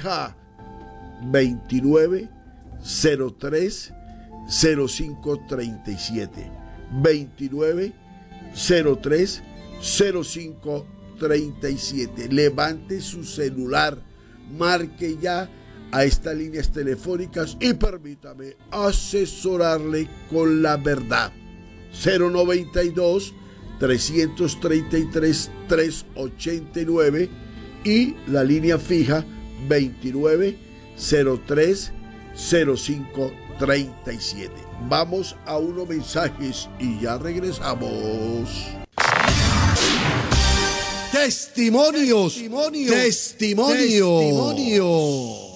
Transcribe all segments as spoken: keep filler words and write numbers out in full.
fija veintinueve cero tres cero cinco treinta y siete. veintinueve cero tres cero cinco treinta y siete. Levante su celular, marque ya a estas líneas telefónicas y permítame asesorarle con la verdad. cero noventa y dos trescientos treinta y tres trescientos ochenta y nueve y la línea fija veintinueve cero tres cero cinco treinta y siete. Vamos a unos mensajes y ya regresamos. Testimonios, testimonios, testimonios. testimonios.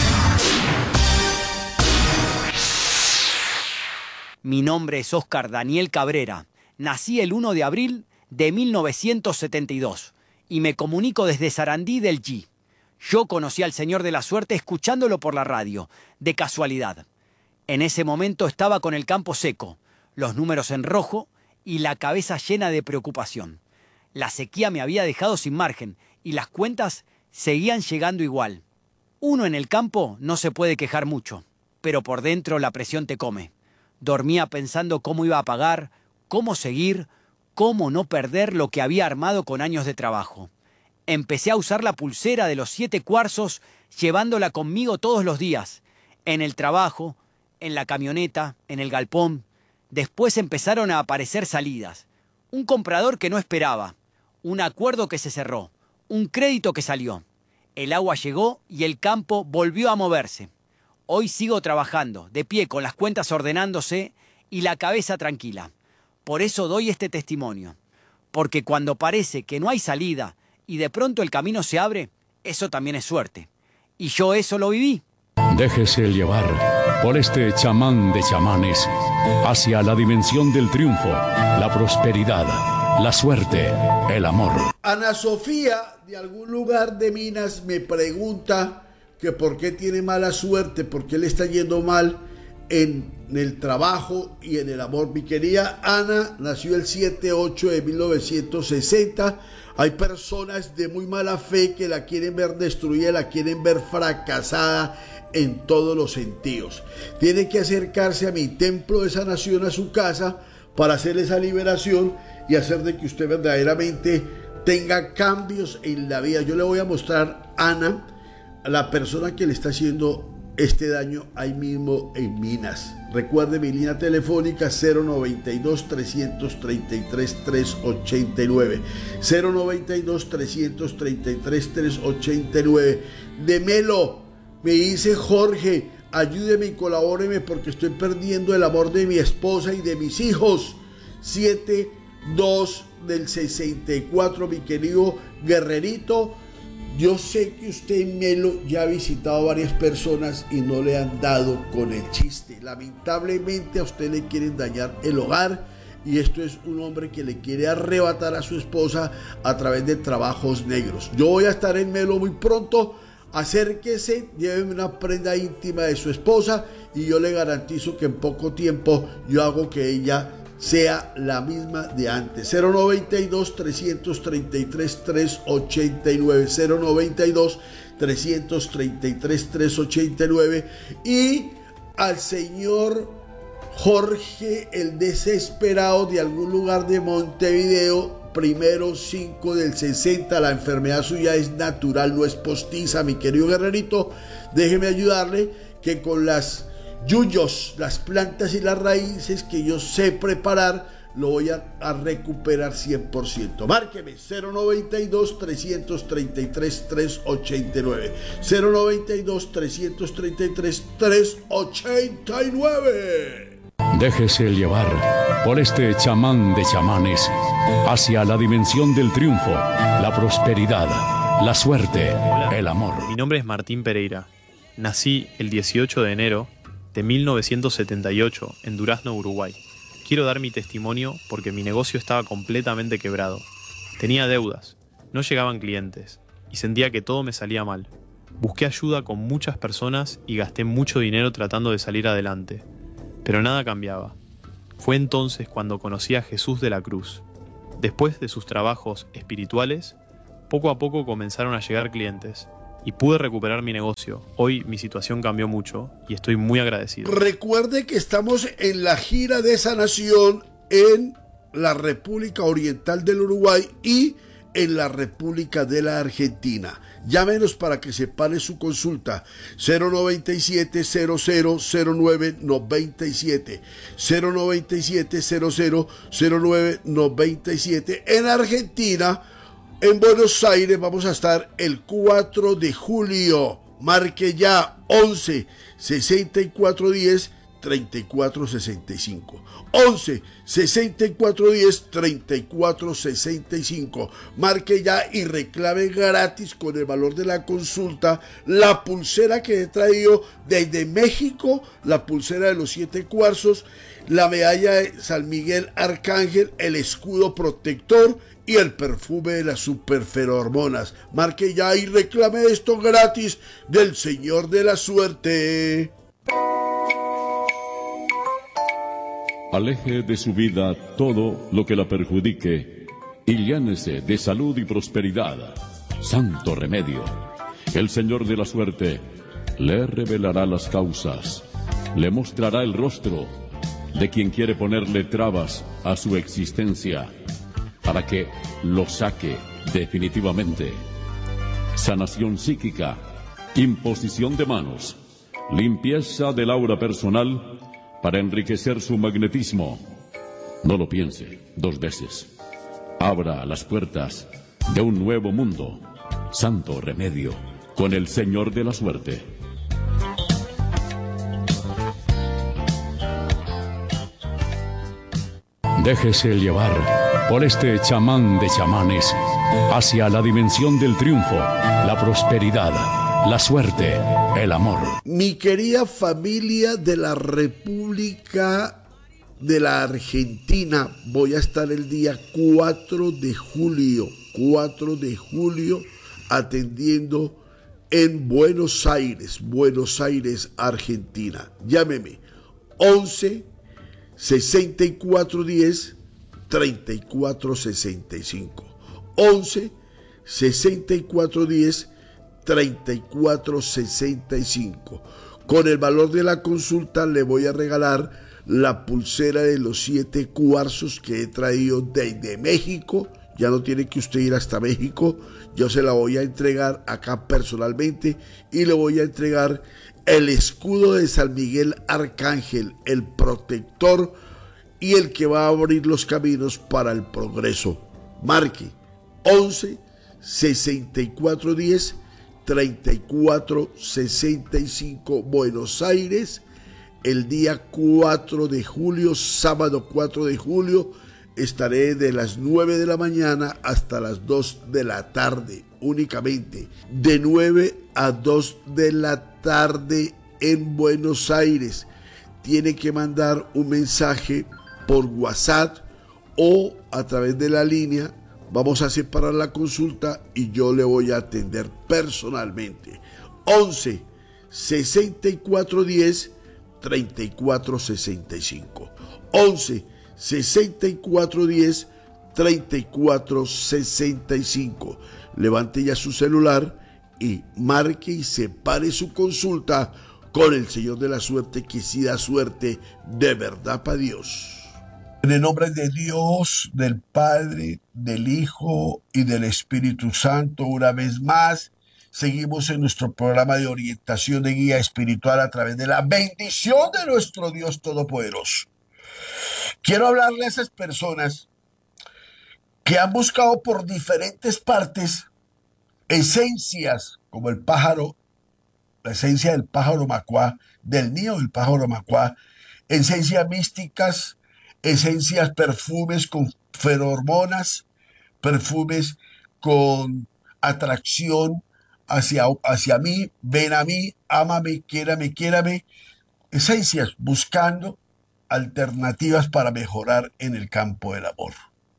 Mi nombre es Óscar Daniel Cabrera. Nací el primero de abril de mil novecientos setenta y dos y me comunico desde Sarandí del G. Yo conocí al Señor de la Suerte escuchándolo por la radio, de casualidad. En ese momento estaba con el campo seco, los números en rojo y la cabeza llena de preocupación. La sequía me había dejado sin margen y las cuentas seguían llegando igual. Uno en el campo no se puede quejar mucho, pero por dentro la presión te come. Dormía pensando cómo iba a pagar, cómo seguir, cómo no perder lo que había armado con años de trabajo. Empecé a usar la pulsera de los siete cuarzos, llevándola conmigo todos los días, en el trabajo, en la camioneta, en el galpón. Después empezaron a aparecer salidas. Un comprador que no esperaba, un acuerdo que se cerró, un crédito que salió. El agua llegó y el campo volvió a moverse. Hoy sigo trabajando, de pie, con las cuentas ordenándose y la cabeza tranquila. Por eso doy este testimonio. Porque cuando parece que no hay salida y de pronto el camino se abre, eso también es suerte. Y yo eso lo viví. Déjese llevar por este chamán de chamanes hacia la dimensión del triunfo, la prosperidad, la suerte, el amor. Ana Sofía, de algún lugar de Minas, me pregunta que por qué tiene mala suerte, por qué le está yendo mal en el trabajo y en el amor. Mi querida Ana nació el siete ocho de mil novecientos sesenta. Hay personas de muy mala fe que la quieren ver destruida, la quieren ver fracasada en todos los sentidos. Tiene que acercarse a mi templo de sanación, a su casa, para hacer esa liberación y hacer de que usted verdaderamente tenga cambios en la vida. Yo le voy a mostrar, Ana, a la persona que le está haciendo este daño ahí mismo en Minas. Recuerde mi línea telefónica cero noventa y dos trescientos treinta y tres trescientos ochenta y nueve, cero noventa y dos trescientos treinta y tres trescientos ochenta y nueve. Demelo, me dice Jorge, ayúdeme y colabóreme porque estoy perdiendo el amor de mi esposa y de mis hijos. siete dos del sesenta y cuatro, mi querido guerrerito. Yo sé que usted en Melo ya ha visitado a varias personas y no le han dado con el chiste. Lamentablemente a usted le quieren dañar el hogar y esto es un hombre que le quiere arrebatar a su esposa a través de trabajos negros. Yo voy a estar en Melo muy pronto. Acérquese, lléveme una prenda íntima de su esposa y yo le garantizo que en poco tiempo yo hago que ella sea la misma de antes. cero noventa y dos trescientos treinta y tres trescientos ochenta y nueve, cero noventa y dos trescientos treinta y tres trescientos ochenta y nueve. Y al señor Jorge el Desesperado, de algún lugar de Montevideo, primero cinco del sesenta, la enfermedad suya es natural, no es postiza, mi querido guerrerito. Déjeme ayudarle que con las yuyos, las plantas y las raíces que yo sé preparar, lo voy a, a recuperar cien por ciento. Márqueme cero noventa y dos trescientos treinta y tres trescientos ochenta y nueve, cero noventa y dos trescientos treinta y tres trescientos ochenta y nueve. Déjese llevar por este chamán de chamanes hacia la dimensión del triunfo, la prosperidad, la suerte, el amor. Mi nombre es Martín Pereira. Nací el dieciocho de enero de mil novecientos setenta y ocho en Durazno, Uruguay. Quiero dar mi testimonio porque mi negocio estaba completamente quebrado. Tenía deudas, no llegaban clientes y sentía que todo me salía mal. Busqué ayuda con muchas personas y gasté mucho dinero tratando de salir adelante, pero nada cambiaba. Fue entonces cuando conocí a Jesús de la Cruz. Después de sus trabajos espirituales, poco a poco comenzaron a llegar clientes y pude recuperar mi negocio. Hoy mi situación cambió mucho y estoy muy agradecido. Recuerde que estamos en la gira de sanación en la República Oriental del Uruguay y en la República de la Argentina. Llámenos para que separe su consulta. Cero noventa y siete, cero cero cero nueve noventa y siete, cero noventa y siete, cero cero cero nueve noventa y siete. En Argentina, en Buenos Aires, vamos a estar el cuatro de julio. Marque ya once sesenta y cuatro diez treinta y cuatro sesenta y cinco. once sesenta y cuatro diez treinta y cuatro sesenta y cinco. Marque ya y reclame gratis con el valor de la consulta la pulsera que he traído desde México, la pulsera de los siete cuarzos, la medalla de San Miguel Arcángel, el escudo protector y el perfume de las superferormonas. Marque ya y reclame esto gratis del Señor de la Suerte. Aleje de su vida todo lo que la perjudique y llénese de salud y prosperidad. Santo remedio. El Señor de la Suerte le revelará las causas, le mostrará el rostro de quien quiere ponerle trabas a su existencia para que lo saque definitivamente. Sanación psíquica, imposición de manos, limpieza del aura personal para enriquecer su magnetismo. No lo piense dos veces. Abra las puertas de un nuevo mundo. Santo remedio con el Señor de la Suerte. Déjese llevar por este chamán de chamanes hacia la dimensión del triunfo, la prosperidad, la suerte, el amor. Mi querida familia de la República de la Argentina, voy a estar el día cuatro de julio, cuatro de julio, atendiendo en Buenos Aires, Buenos Aires, Argentina. Llámeme once sesenta y cuatro diez treinta y cuatro sesenta y cinco. once sesenta y cuatro diez treinta y cuatro sesenta y cinco. Con el valor de la consulta le voy a regalar la pulsera de los siete cuarzos que he traído desde México. Ya no tiene que usted ir hasta México, yo se la voy a entregar acá personalmente y le voy a entregar el escudo de San Miguel Arcángel, el protector y el que va a abrir los caminos para el progreso. Marque once sesenta y cuatro diez treinta y cuatro sesenta y cinco, Buenos Aires, el día cuatro de julio, sábado cuatro de julio. Estaré de las nueve de la mañana hasta las dos de la tarde, únicamente de nueve a dos de la tarde en Buenos Aires. Tiene que mandar un mensaje por WhatsApp o a través de la línea. Vamos a separar la consulta y yo le voy a atender personalmente. once sesenta y cuatro diez treinta y cuatro sesenta y cinco. once sesenta y cuatro diez treinta y cuatro sesenta y cinco. Levante ya su celular y marque y separe su consulta con el Señor de la Suerte, que sí da suerte de verdad para Dios. En el nombre de Dios, del Padre, del Hijo y del Espíritu Santo, una vez más, seguimos en nuestro programa de orientación de guía espiritual a través de la bendición de nuestro Dios Todopoderoso. Quiero hablarle a esas personas que han buscado por diferentes partes esencias, como el pájaro, la esencia del pájaro macuá, del nido del pájaro macuá, esencias místicas, esencias, perfumes con ferormonas, perfumes con atracción hacia, hacia mí, ven a mí, ámame, quiérame, quiérame, esencias buscando alternativas para mejorar en el campo del amor.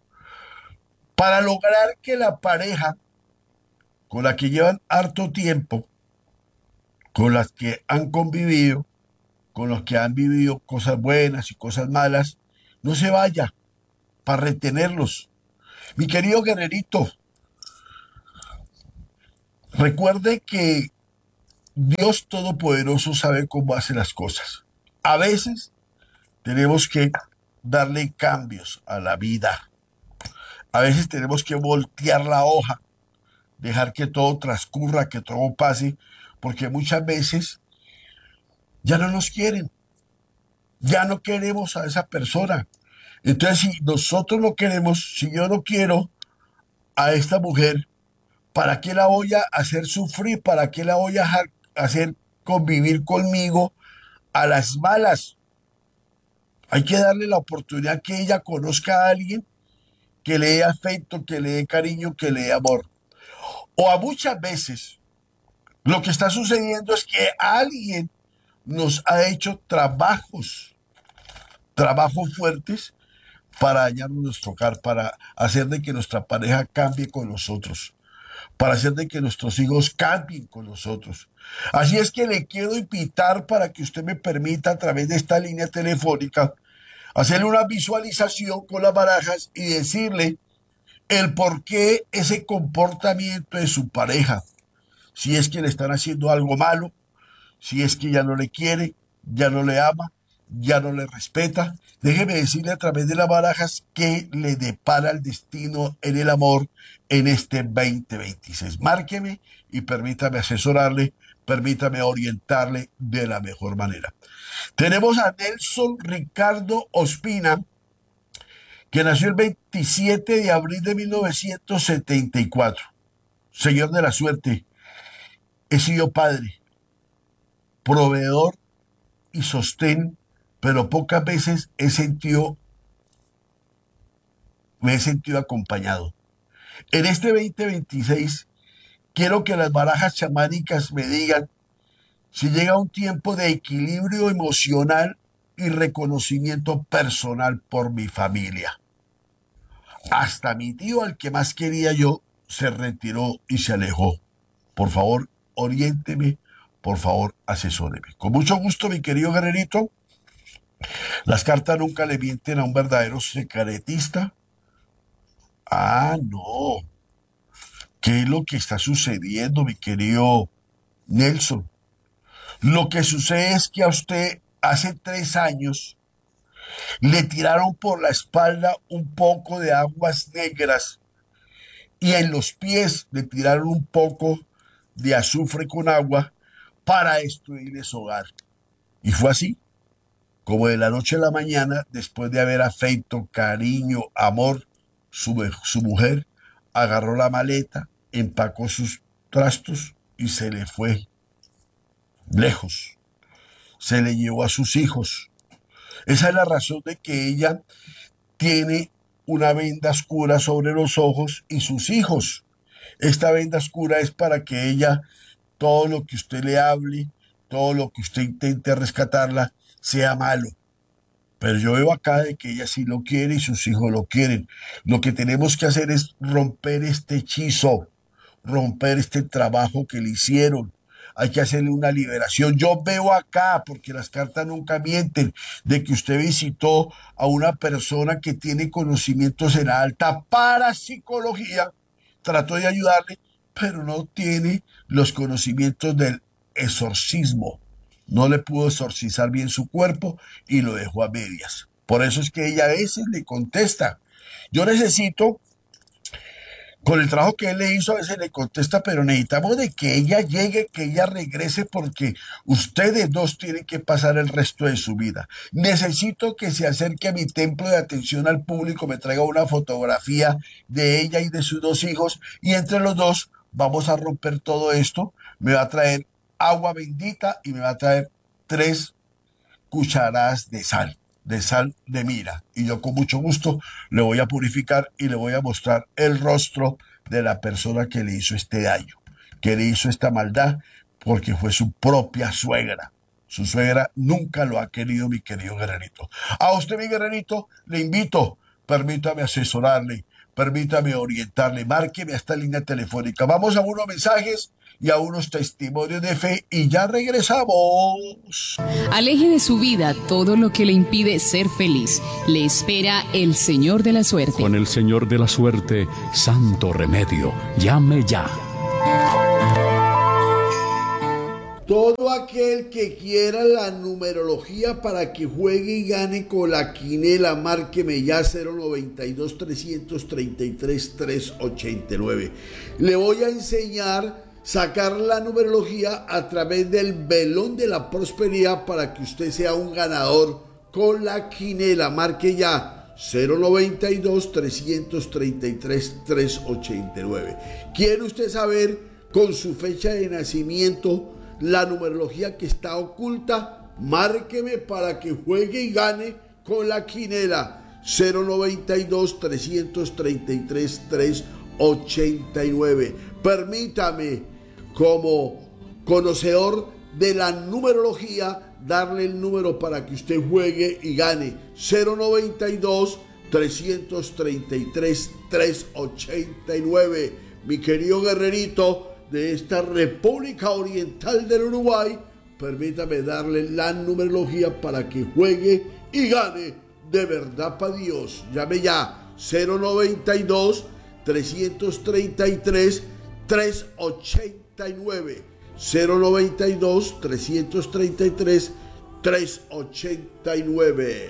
Para lograr que la pareja con la que llevan harto tiempo, con las que han convivido, con los que han vivido cosas buenas y cosas malas, no se vaya, para retenerlos. Mi querido guerrerito, Recuerde que Dios Todopoderoso sabe cómo hace las cosas. A veces tenemos que darle cambios a la vida. A veces tenemos que voltear la hoja, dejar que todo transcurra, que todo pase, porque muchas veces ya no nos quieren, ya no queremos a esa persona. Entonces, si nosotros no queremos, si yo no quiero a esta mujer, ¿para qué la voy a hacer sufrir? ¿Para qué la voy a hacer convivir conmigo a las malas? Hay que darle la oportunidad que ella conozca a alguien que le dé afecto, que le dé cariño, que le dé amor. O a muchas veces lo que está sucediendo es que alguien nos ha hecho trabajos, trabajos fuertes para dañar nuestro hogar, para hacer de que nuestra pareja cambie con nosotros, para hacer de que nuestros hijos cambien con nosotros. Así es que le quiero invitar para que usted me permita a través de esta línea telefónica hacerle una visualización con las barajas y decirle el por qué ese comportamiento de su pareja, si es que le están haciendo algo malo, si es que ya no le quiere, ya no le ama, ya no le respeta. Déjeme decirle a través de las barajas que le depara el destino en el amor en este veinte veintiséis. Márqueme y permítame asesorarle, permítame orientarle de la mejor manera. Tenemos a Nelson Ricardo Ospina, que nació el veintisiete de abril de mil novecientos setenta y cuatro. Señor de la suerte, he sido padre, proveedor y sostén, pero pocas veces he sentido, me he sentido acompañado. En este veinte veintiséis, quiero que las barajas chamánicas me digan si llega un tiempo de equilibrio emocional y reconocimiento personal por mi familia. Hasta mi tío, al que más quería yo, se retiró y se alejó. Por favor, oriénteme, por favor, asesóreme. Con mucho gusto, mi querido guerrerito. Las cartas nunca le mienten a un verdadero secretista. Ah, no. ¿Qué es lo que está sucediendo, mi querido Nelson? Lo que sucede es que a usted hace tres años le tiraron por la espalda un poco de aguas negras y en los pies le tiraron un poco de azufre con agua para destruirle su hogar. Y fue así, como de la noche a la mañana, después de haber afecto, cariño, amor, su, su mujer agarró la maleta, empacó sus trastos y se le fue lejos. Se le llevó a sus hijos. Esa es la razón de que ella tiene una venda oscura sobre los ojos y sus hijos. Esta venda oscura es para que ella, todo lo que usted le hable, todo lo que usted intente rescatarla, sea malo. Pero yo veo acá de que ella sí lo quiere y sus hijos lo quieren. Lo que tenemos que hacer es romper este hechizo, romper este trabajo que le hicieron. Hay que hacerle una liberación. Yo veo acá, porque las cartas nunca mienten, de que usted visitó a una persona que tiene conocimientos en la alta parapsicología, trató de ayudarle, pero no tiene los conocimientos del exorcismo. No le pudo exorcizar bien su cuerpo y lo dejó a medias. Por eso es que ella a veces le contesta. Yo necesito, con el trabajo que él le hizo, a veces le contesta, pero necesitamos de que ella llegue, que ella regrese, porque ustedes dos tienen que pasar el resto de su vida. Necesito que se acerque a mi templo de atención al público, me traiga una fotografía de ella y de sus dos hijos, y entre los dos vamos a romper todo esto. Me va a traer agua bendita y me va a traer tres cucharadas de sal, de sal de mira. Y yo con mucho gusto le voy a purificar y le voy a mostrar el rostro de la persona que le hizo este daño, que le hizo esta maldad, porque fue su propia suegra. Su suegra nunca lo ha querido, mi querido guerrerito. A usted, mi guerrerito, le invito, permítame asesorarle, permítame orientarle, márqueme a esta línea telefónica. Vamos a unos mensajes y a unos testimonios de fe y ya regresamos. Aleje de su vida todo lo que le impide ser feliz. Le espera el Señor de la Suerte. Con el Señor de la Suerte, santo remedio. Llame ya. Todo aquel que quiera la numerología para que juegue y gane con la quinela, márqueme ya cero noventa y dos, trescientos treinta y tres, trescientos ochenta y nueve. Le voy a enseñar sacar la numerología a través del velón de la prosperidad para que usted sea un ganador con la quinela. Marque ya cero noventa y dos, trescientos treinta y tres, trescientos ochenta y nueve. ¿Quiere usted saber con su fecha de nacimiento la numerología que está oculta? Márqueme para que juegue y gane con la quinela cero noventa y dos, trescientos treinta y tres, trescientos ochenta y nueve. Permítame, como conocedor de la numerología, darle el número para que usted juegue y gane cero noventa y dos, trescientos treinta y tres, trescientos ochenta y nueve. Mi querido guerrerito de esta República Oriental del Uruguay, permítame darle la numerología para que juegue y gane de verdad para Dios. Llame ya cero noventa y dos, trescientos treinta y tres, trescientos ochenta y nueve. cero noventa y dos, trescientos treinta y tres, trescientos ochenta y nueve.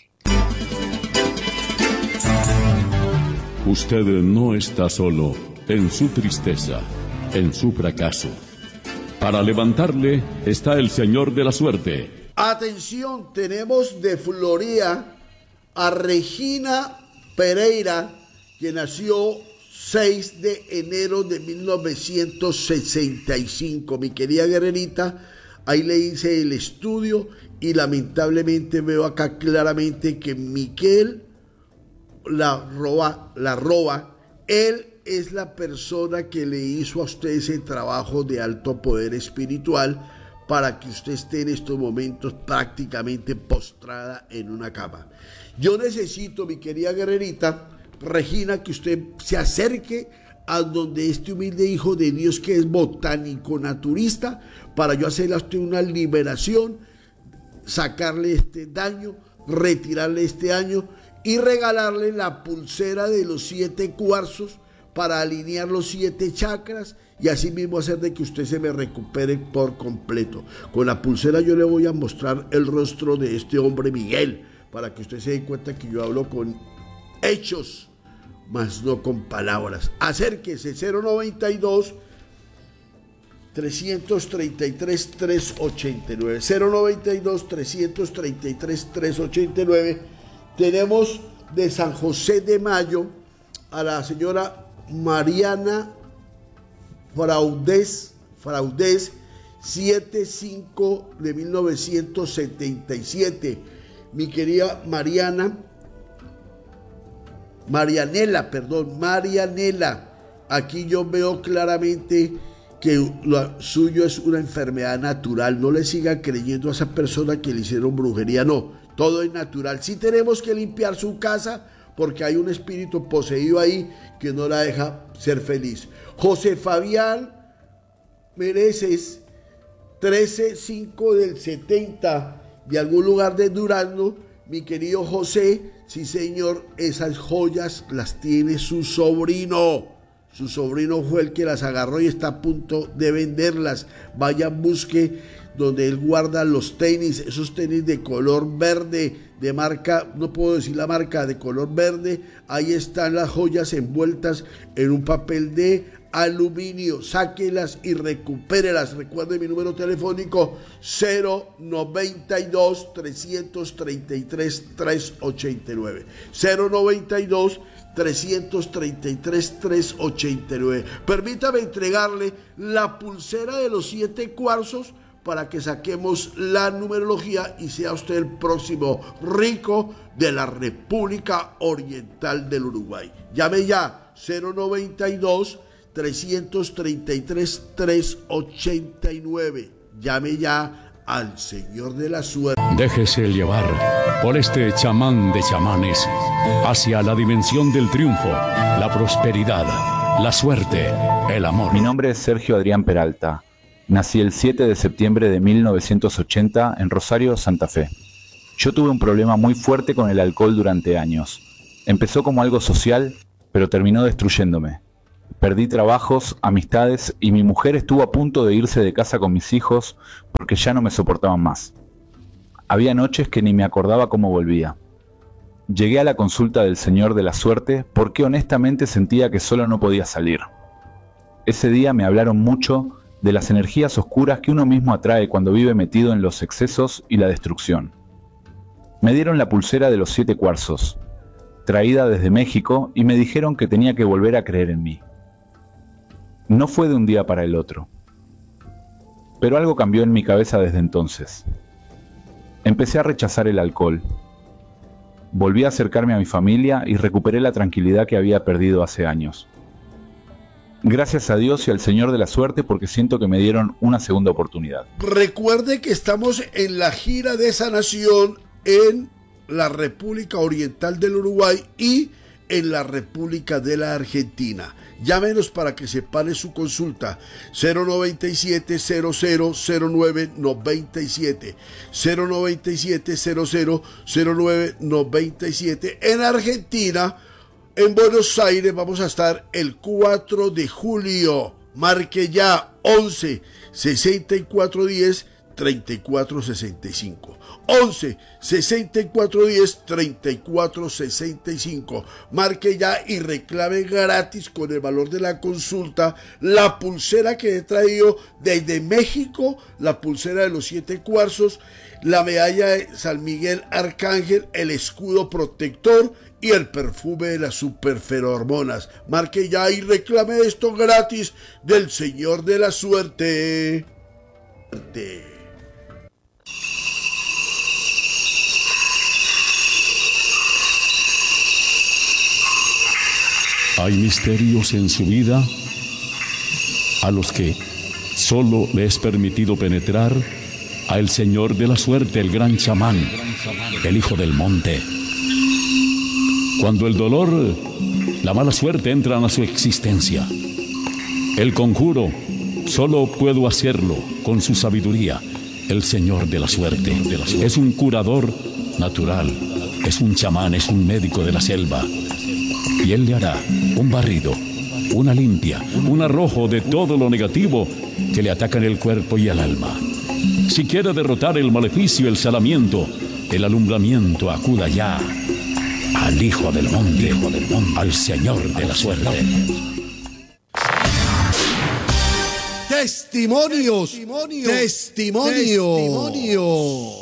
Usted no está solo en su tristeza, en su fracaso. Para levantarle está el Señor de la Suerte. Atención, tenemos de Florida a Regina Pereira, que nació seis de enero de mil novecientos sesenta y cinco. Mi querida guerrerita, ahí le hice el estudio y lamentablemente veo acá claramente que Miquel la roba, la roba. Él es la persona que le hizo a usted ese trabajo de alto poder espiritual para que usted esté en estos momentos prácticamente postrada en una cama. Yo necesito, mi querida guerrerita Regina, que usted se acerque a donde este humilde hijo de Dios, que es botánico naturista, para yo hacerle a usted una liberación, sacarle este daño, retirarle este daño y regalarle la pulsera de los siete cuarzos para alinear los siete chakras y así mismo hacer de que usted se me recupere por completo. Con la pulsera yo le voy a mostrar el rostro de este hombre Miguel, para que usted se dé cuenta que yo hablo con hechos, mas no con palabras. Acérquese, cero noventa y dos, trescientos treinta y tres, trescientos ochenta y nueve. cero noventa y dos, trescientos treinta y tres, trescientos ochenta y nueve. Tenemos de San José de Mayo a la señora Mariana Fraudés, Fraudés, siete cinco de mil novecientos setenta y siete. Mi querida Mariana, Marianela, perdón, Marianela, aquí yo veo claramente que lo suyo es una enfermedad natural. No le siga creyendo a esa persona que le hicieron brujería, no, todo es natural. Sí tenemos que limpiar su casa porque hay un espíritu poseído ahí que no la deja ser feliz. José Fabián Mereces, trece cinco del setenta, de algún lugar de Durazno. Mi querido José, sí señor, esas joyas las tiene su sobrino. Su sobrino fue el que las agarró y está a punto de venderlas. Vaya, busque donde él guarda los tenis, esos tenis de color verde, de marca, no puedo decir la marca, de color verde. Ahí están las joyas envueltas en un papel de aluminio. Sáquelas y recupérelas. Recuerde mi número telefónico cero noventa y dos, trescientos treinta y tres, trescientos ochenta y nueve. cero noventa y dos, trescientos treinta y tres, trescientos ochenta y nueve. Permítame entregarle la pulsera de los siete cuarzos para que saquemos la numerología y sea usted el próximo rico de la República Oriental del Uruguay. Llame ya cero noventa y dos, trescientos treinta y tres, trescientos ochenta y nueve. Llame ya al Señor de la Suerte. Déjese llevar por este chamán de chamanes hacia la dimensión del triunfo, la prosperidad, la suerte, el amor. Mi nombre es Sergio Adrián Peralta. Nací el siete de septiembre de mil novecientos ochenta en Rosario, Santa Fe. Yo tuve un problema muy fuerte con el alcohol durante años. Empezó como algo social, pero terminó destruyéndome. Perdí trabajos, amistades y mi mujer estuvo a punto de irse de casa con mis hijos porque ya no me soportaban más. Había noches que ni me acordaba cómo volvía. Llegué a la consulta del Señor de la Suerte porque honestamente sentía que solo no podía salir. Ese día me hablaron mucho de las energías oscuras que uno mismo atrae cuando vive metido en los excesos y la destrucción. Me dieron la pulsera de los siete cuarzos, traída desde México, y me dijeron que tenía que volver a creer en mí. No fue de un día para el otro, pero algo cambió en mi cabeza desde entonces. Empecé a rechazar el alcohol, volví a acercarme a mi familia y recuperé la tranquilidad que había perdido hace años. Gracias a Dios y al Señor de la Suerte porque siento que me dieron una segunda oportunidad. Recuerde que estamos en la gira de sanación en la República Oriental del Uruguay y en la República de la Argentina. Llámenos para que separe su consulta. Cero noventa y siete, cero cero cero nueve noventa y siete, cero noventa y siete, cero cero cero nueve noventa y siete. En Argentina, en Buenos Aires, vamos a estar el cuatro de julio. Marque ya once sesenta y cuatro diez treinta y cuatro sesenta y cinco. once sesenta y cuatro diez treinta y cuatro sesenta y cinco. Marque ya y reclame gratis con el valor de la consulta la pulsera que he traído desde México, la pulsera de los siete cuarzos, la medalla de San Miguel Arcángel, el escudo protector y el perfume de las superferormonas. Marque ya y reclame esto gratis del Señor de la Suerte. Hay misterios en su vida a los que solo le es permitido penetrar a el Señor de la Suerte, el gran chamán, el hijo del monte. Cuando el dolor, la mala suerte entran a su existencia, el conjuro solo puedo hacerlo con su sabiduría. El Señor de la Suerte es un curador natural, es un chamán, es un médico de la selva. Y él le hará un barrido, una limpia, un arrojo de todo lo negativo que le ataca en el cuerpo y el alma. Si quiere derrotar el maleficio, el salamiento, el alumbramiento, acuda ya al Hijo del Monte, al Señor de la Suerte. Testimonios, testimonios, testimonios.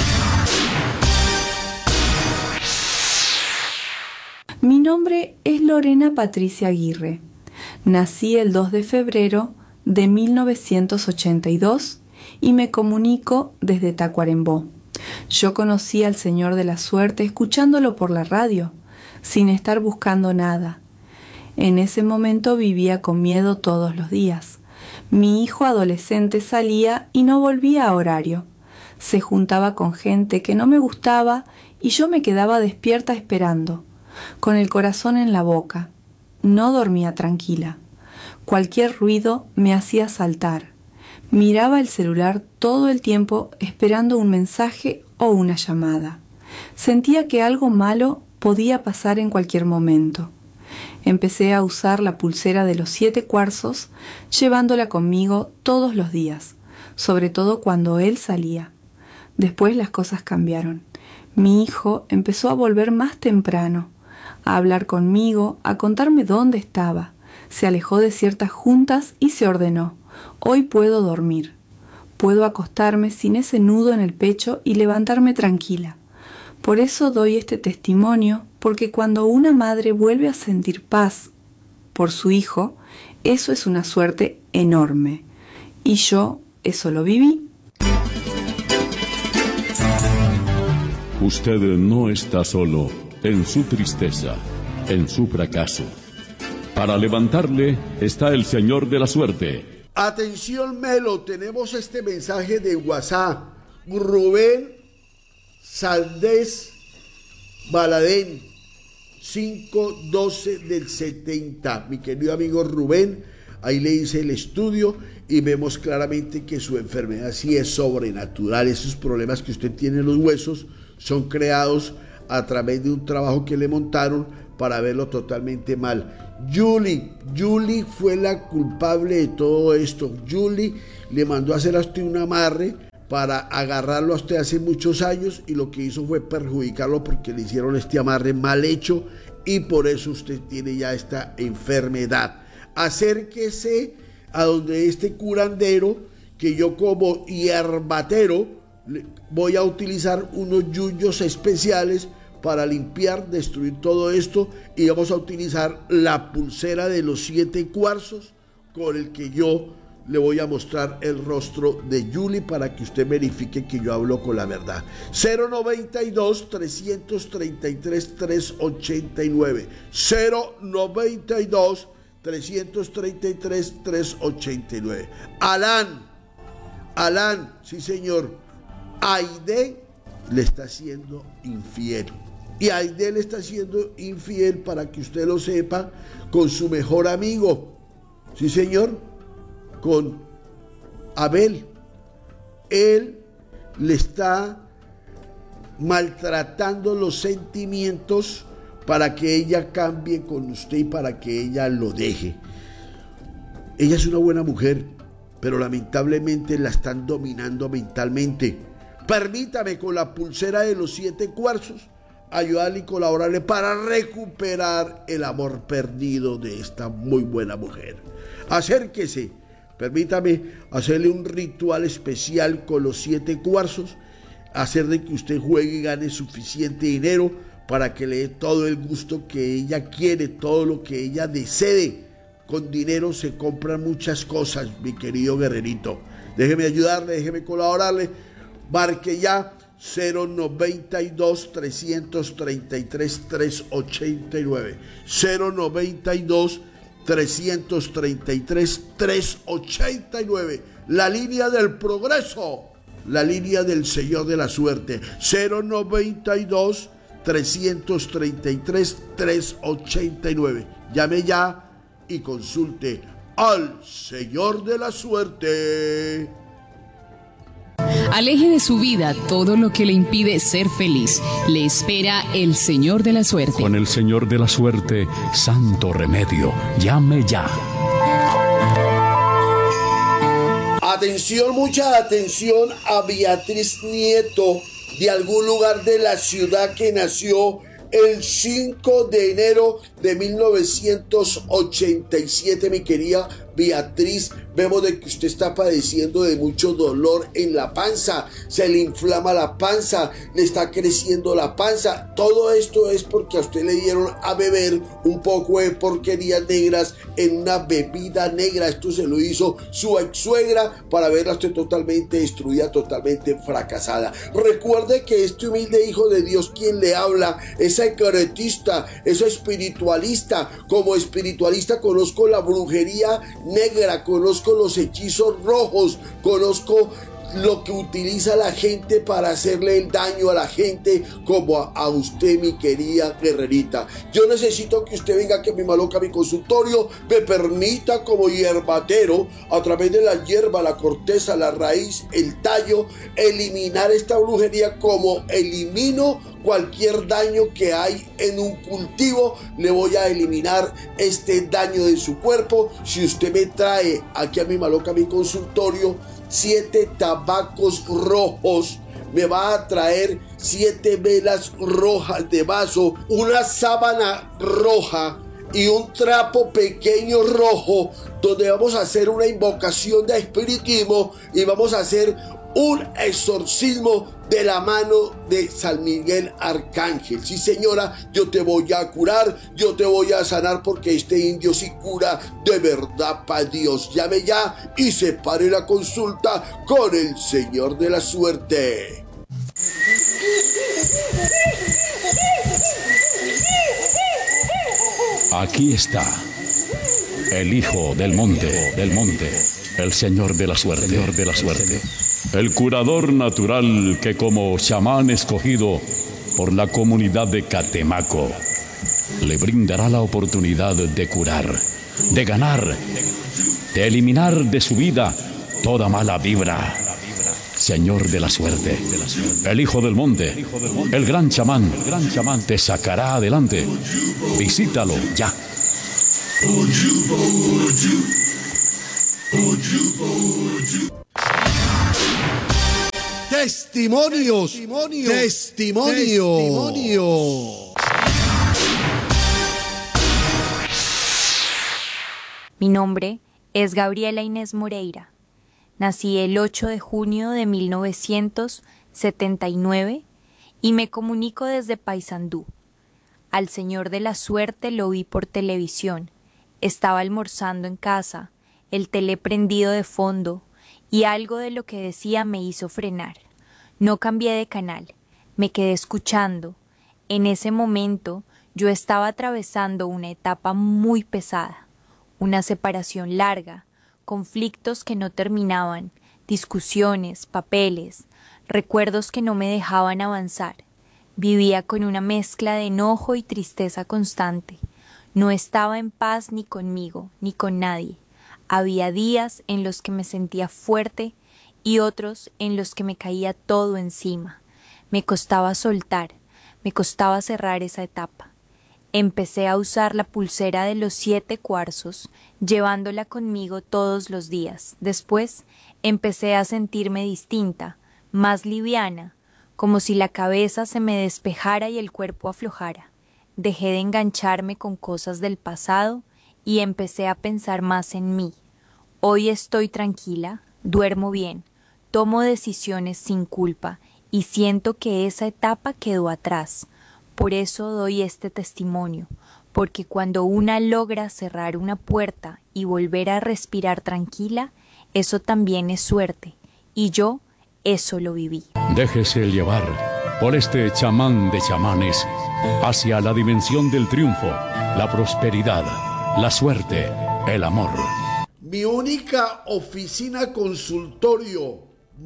Mi nombre es Lorena Patricia Aguirre. Nací el dos de febrero de mil novecientos ochenta y dos y me comunico desde Tacuarembó. Yo conocí al Señor de la Suerte escuchándolo por la radio, sin estar buscando nada. En ese momento vivía con miedo todos los días. Mi hijo adolescente salía y no volvía a horario. Se juntaba con gente que no me gustaba y yo me quedaba despierta esperando, con el corazón en la boca. No dormía tranquila. Cualquier ruido me hacía saltar. Miraba el celular todo el tiempo esperando un mensaje o una llamada. Sentía que algo malo podía pasar en cualquier momento. Empecé a usar la pulsera de los siete cuarzos, llevándola conmigo todos los días, sobre todo cuando él salía. Después las cosas cambiaron. Mi hijo empezó a volver más temprano, a hablar conmigo, a contarme dónde estaba. Se alejó de ciertas juntas y se ordenó. Hoy puedo dormir. Puedo acostarme sin ese nudo en el pecho y levantarme tranquila. Por eso doy este testimonio, porque cuando una madre vuelve a sentir paz por su hijo, eso es una suerte enorme. Y yo eso lo viví. Usted no está solo en su tristeza, en su fracaso. Para levantarle está el Señor de la Suerte. Atención, Melo, tenemos este mensaje de WhatsApp. Rubén Saldés Baladén, cinco doce del setenta. Mi querido amigo Rubén, ahí le hice el estudio y vemos claramente que su enfermedad sí es sobrenatural. Esos problemas que usted tiene en los huesos son creados a través de un trabajo que le montaron para verlo totalmente mal. Julie, Julie fue la culpable de todo esto. Julie le mandó a hacer a usted un amarre para agarrarlo a usted hace muchos años y lo que hizo fue perjudicarlo porque le hicieron este amarre mal hecho y por eso usted tiene ya esta enfermedad. Acérquese a donde este curandero, que yo como hierbatero voy a utilizar unos yuyos especiales para limpiar, destruir todo esto, y vamos a utilizar la pulsera de los siete cuarzos con el que yo le voy a mostrar el rostro de Julie para que usted verifique que yo hablo con la verdad. cero noventa y dos, trescientos treinta y tres, trescientos ochenta y nueve. cero noventa y dos, trescientos treinta y tres, trescientos ochenta y nueve. Alan, Alan, sí señor, Aide le está siendo infiel. Y Aide le está siendo infiel, para que usted lo sepa, con su mejor amigo. Sí señor, con Abel. Él le está maltratando los sentimientos para que ella cambie con usted y para que ella lo deje. Ella es una buena mujer, pero lamentablemente la están dominando mentalmente. Permítame, con la pulsera de los siete cuarzos, ayudarle y colaborarle para recuperar el amor perdido de esta muy buena mujer. Acérquese, permítame hacerle un ritual especial con los siete cuarzos, hacer de que usted juegue y gane suficiente dinero para que le dé todo el gusto que ella quiere, todo lo que ella desee. Con dinero se compran muchas cosas, mi querido guerrerito. Déjeme ayudarle, déjeme colaborarle. Marque ya cero noventa y dos, trescientos treinta y tres, trescientos ochenta y nueve. cero noventa y dos, trescientos treinta y tres, trescientos ochenta y nueve. La línea del progreso, la línea del Señor de la Suerte. cero noventa y dos, trescientos treinta y tres, trescientos ochenta y nueve. Llame ya y consulte al Señor de la Suerte. Aleje de su vida todo lo que le impide ser feliz. Le espera el Señor de la Suerte. Con el Señor de la Suerte, santo remedio. Llame ya. Atención, mucha atención a Beatriz Nieto, de algún lugar de la ciudad, que nació el cinco de enero de mil novecientos ochenta y siete. Mi querida Beatriz, vemos de que usted está padeciendo de mucho dolor en la panza, se le inflama la panza, le está creciendo la panza. Todo esto es porque a usted le dieron a beber un poco de porquerías negras en una bebida negra. Esto se lo hizo su ex suegra para verla usted totalmente destruida, totalmente fracasada. Recuerde que este humilde hijo de Dios, quien le habla, es secretista, es espiritualista. Como espiritualista conozco la brujería negra, conozco los hechizos rojos, conozco lo que utiliza la gente para hacerle el daño a la gente, como a, a usted, mi querida guerrerita. Yo necesito que usted venga aquí a mi maloca, a mi consultorio, me permita como hierbatero, a través de la hierba, la corteza, la raíz, el tallo, eliminar esta brujería. Como elimino cualquier daño que hay en un cultivo, le voy a eliminar este daño de su cuerpo. Si usted me trae aquí a mi maloca, a mi consultorio, siete tabacos rojos, me va a traer siete velas rojas de vaso, una sábana roja y un trapo pequeño rojo, donde vamos a hacer una invocación de espiritismo y vamos a hacer un exorcismo de la mano de San Miguel Arcángel. Sí, señora, yo te voy a curar, yo te voy a sanar, porque este indio sí cura de verdad pa' Dios. Llame ya y separe la consulta con el Señor de la Suerte. Aquí está el Hijo del Monte, del Monte, el Señor de la Suerte, Señor de la Suerte. El curador natural que, como chamán escogido por la comunidad de Catemaco, le brindará la oportunidad de curar, de ganar, de eliminar de su vida toda mala vibra. Señor de la Suerte, el Hijo del Monte, el gran chamán, te sacará adelante. Visítalo ya. Testimonios, testimonios, testimonios. Mi nombre es Gabriela Inés Moreira. Nací el ocho de junio de mil novecientos setenta y nueve y me comunico desde Paysandú. Al Señor de la Suerte lo vi por televisión. Estaba almorzando en casa, el tele prendido de fondo, y algo de lo que decía me hizo frenar. No cambié de canal, me quedé escuchando. En ese momento yo estaba atravesando una etapa muy pesada, una separación larga, conflictos que no terminaban, discusiones, papeles, recuerdos que no me dejaban avanzar. Vivía con una mezcla de enojo y tristeza constante. No estaba en paz ni conmigo, ni con nadie. Había días en los que me sentía fuerte y otros en los que me caía todo encima. Me costaba soltar, me costaba cerrar esa etapa. Empecé a usar la pulsera de los siete cuarzos, llevándola conmigo todos los días. Después empecé a sentirme distinta, más liviana, como si la cabeza se me despejara y el cuerpo aflojara. Dejé de engancharme con cosas del pasado y empecé a pensar más en mí. Hoy estoy tranquila, duermo bien, tomo decisiones sin culpa y siento que esa etapa quedó atrás. Por eso doy este testimonio, porque cuando una logra cerrar una puerta y volver a respirar tranquila, eso también es suerte, y yo eso lo viví. Déjese llevar por este chamán de chamanes hacia la dimensión del triunfo, la prosperidad, la suerte, el amor. Mi única oficina consultorio,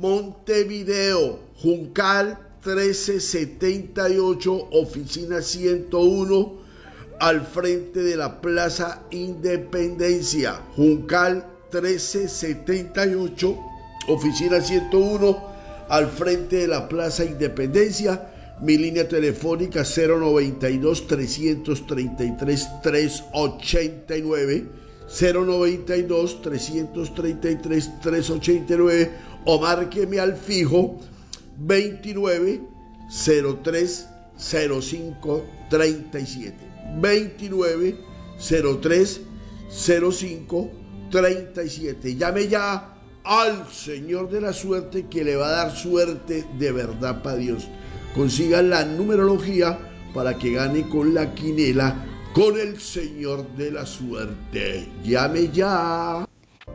Montevideo, Juncal trece setenta y ocho, oficina ciento uno, al frente de la Plaza Independencia. Juncal trece setenta y ocho, oficina ciento uno, al frente de la Plaza Independencia. Mi línea telefónica cero noventa y dos, trescientos treinta y tres, trescientos ochenta y nueve, cero noventa y dos, trescientos treinta y tres, trescientos ochenta y nueve, o márqueme al fijo veintinueve cero tres cero cinco treinta y siete, veintinueve cero tres cero cinco treinta y siete. Llame ya al Señor de la Suerte, que le va a dar suerte de verdad para Dios. Consiga la numerología para que gane con la quinela con el Señor de la Suerte. Llame ya.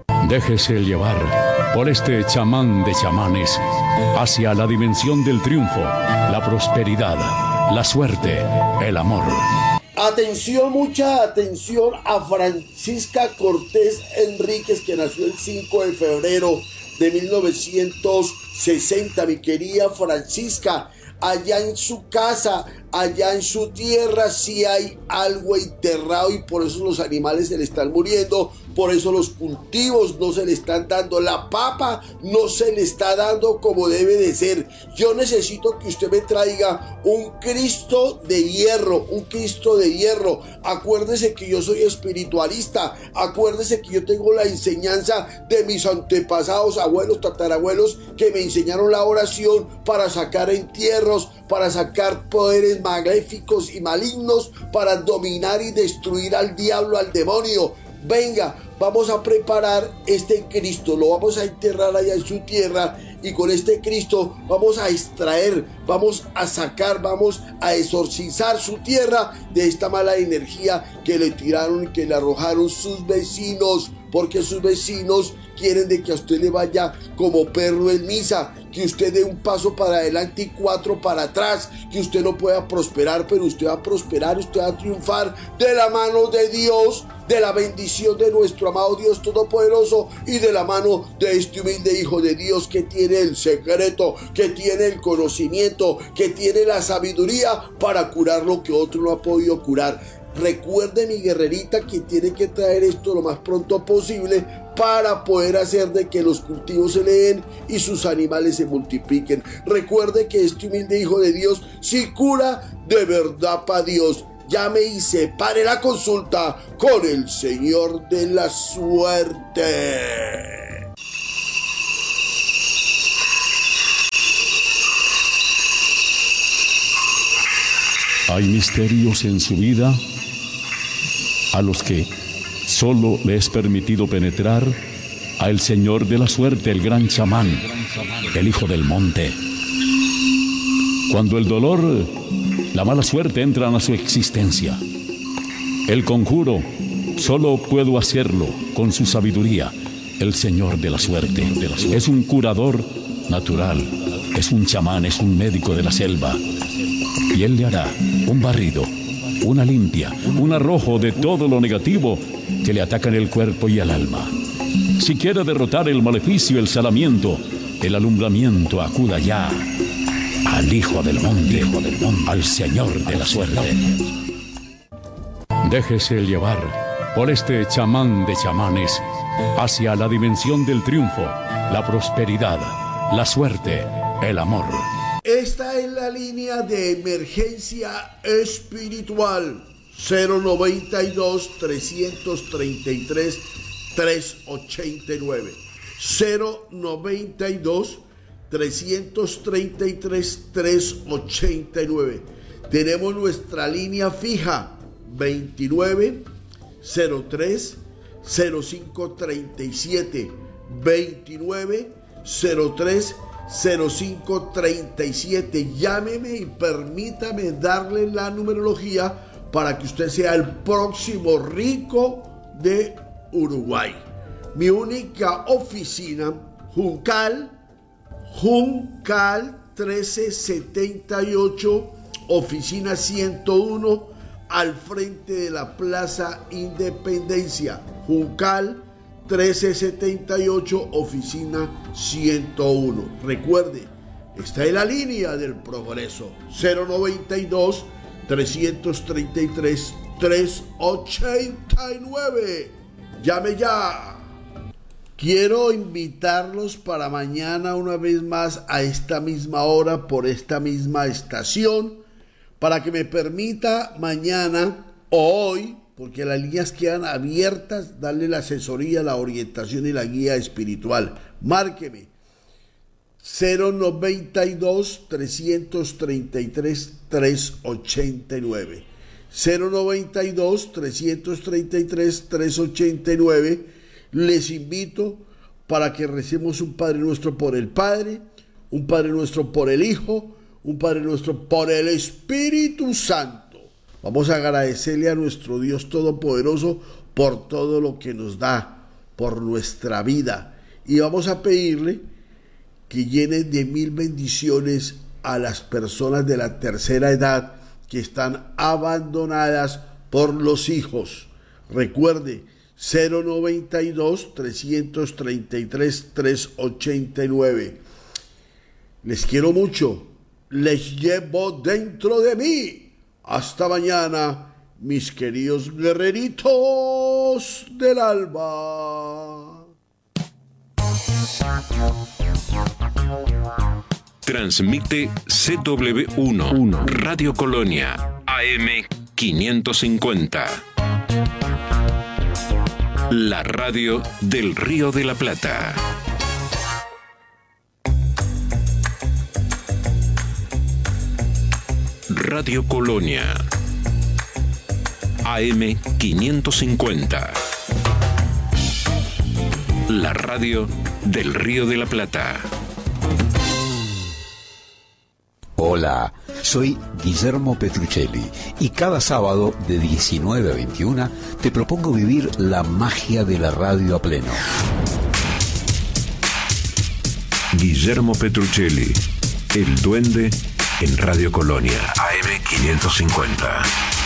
Déjese llevar por este chamán de chamanes hacia la dimensión del triunfo, la prosperidad, la suerte, el amor. Atención, mucha atención a Francisca Cortés Enríquez, que nació el cinco de febrero de mil novecientos sesenta. Mi querida Francisca, allá en su casa, allá en su tierra, sí hay algo enterrado, y por eso los animales se le están muriendo, por eso los cultivos no se le están dando, la papa no se le está dando como debe de ser. Yo necesito que usted me traiga un Cristo de hierro, un Cristo de hierro. Acuérdese que yo soy espiritualista, acuérdese que yo tengo la enseñanza de mis antepasados, abuelos, tatarabuelos, que me enseñaron la oración para sacar entierros, para sacar poderes maléficos y malignos, para dominar y destruir al diablo, al demonio. Venga, vamos a preparar este Cristo, lo vamos a enterrar allá en su tierra, y con este Cristo vamos a extraer, vamos a sacar, vamos a exorcizar su tierra de esta mala energía que le tiraron y que le arrojaron sus vecinos, porque sus vecinos quieren de que a usted le vaya como perro en misa, que usted dé un paso para adelante y cuatro para atrás, que usted no pueda prosperar, pero usted va a prosperar, usted va a triunfar de la mano de Dios, de la bendición de nuestro amado Dios Todopoderoso, y de la mano de este humilde Hijo de Dios que tiene el secreto, que tiene el conocimiento, que tiene la sabiduría para curar lo que otro no ha podido curar. Recuerde, mi guerrerita, que tiene que traer esto lo más pronto posible para poder hacer de que los cultivos se le den y sus animales se multipliquen. Recuerde que este humilde Hijo de Dios sí cura de verdad para Dios. llame y separe la consulta con el Señor de la Suerte. Hay misterios en su vida a los que solo le es permitido penetrar a el Señor de la Suerte, el gran chamán, el hijo del monte. Cuando el dolor, la mala suerte entran a su existencia, el conjuro solo puedo hacerlo con su sabiduría, el Señor de la Suerte. Es un curador natural, es un chamán, es un médico de la selva. Y él le hará un barrido, una limpia, un arrojo de todo lo negativo que le ataca en el cuerpo y el alma. Si quiere derrotar el maleficio, el salamiento, el alumbramiento, acuda ya al Hijo del Monte, al Señor de la Suerte. Déjese llevar por este chamán de chamanes hacia la dimensión del triunfo, la prosperidad, la suerte, el amor. Esta es la línea de emergencia espiritual cero noventa y dos, trescientos treinta y tres, trescientos ochenta y nueve. cero noventa y dos, trescientos treinta y tres, trescientos ochenta y nueve. Tenemos nuestra línea fija veintinueve, cero tres, cero cinco treinta y siete. veintinueve, cero tres, cero cinco treinta y siete. Llámeme y permítame darle la numerología para que usted sea el próximo rico de Uruguay. Mi única oficina, Juncal, Juncal trece setenta y ocho, oficina ciento uno, al frente de la Plaza Independencia. Juncal trece setenta y ocho, oficina ciento uno. Recuerde, está en la línea del progreso. cero noventa y dos, trescientos treinta y tres, trescientos ochenta y nueve. Llame ya. Quiero invitarlos para mañana una vez más a esta misma hora por esta misma estación para que me permita mañana o hoy, porque las líneas quedan abiertas, darle la asesoría, la orientación y la guía espiritual. Márqueme cero noventa y dos, trescientos treinta y tres, trescientos ochenta y nueve. cero noventa y dos, trescientos treinta y tres, trescientos ochenta y nueve. Les invito para que recemos un Padre Nuestro por el Padre, un Padre Nuestro por el Hijo, un Padre Nuestro por el Espíritu Santo. Vamos a agradecerle a nuestro Dios Todopoderoso por todo lo que nos da, por nuestra vida. Y vamos a pedirle que llene de mil bendiciones a las personas de la tercera edad que están abandonadas por los hijos. Recuerde, cero noventa y dos, trescientos treinta y tres, trescientos ochenta y nueve. Les quiero mucho, les llevo dentro de mí. Hasta mañana, mis queridos guerreritos del alba. Transmite C W uno, Radio Colonia, A M quinientos cincuenta. La radio del Río de la Plata. Radio Colonia, A M quinientos cincuenta. La radio del Río de la Plata. Hola, soy Guillermo Petruccelli y cada sábado de diecinueve a veintiuna te propongo vivir la magia de la radio a pleno. Guillermo Petruccelli, el duende en Radio Colonia, A M quinientos cincuenta.